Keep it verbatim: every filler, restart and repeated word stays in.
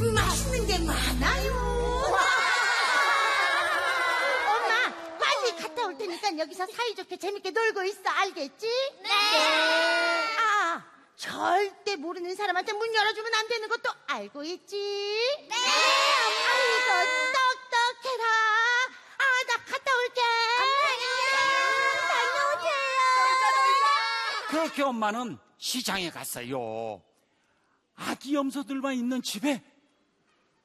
맛있는 게 많아요. 엄마, 빨리 갔다 올 테니까 여기서 사이좋게 재밌게 놀고 있어. 알겠지? 네. 아, 절대 모르는 사람한테 문 열어주면 안 되는 것도 알고 있지? 네. 아이고, 똑똑해라. 아, 나 갔다 올게. 다녀오세요. 그렇게 엄마는 시장에 갔어요. 아기 염소들만 있는 집에